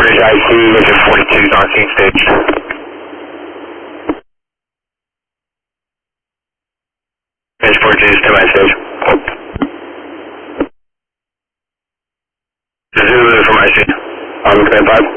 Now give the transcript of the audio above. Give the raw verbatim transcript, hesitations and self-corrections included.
Bridge I C, Agent forty-two is on scene staged. Agent forty-two is stand by stage. Zulu from I C. On command five.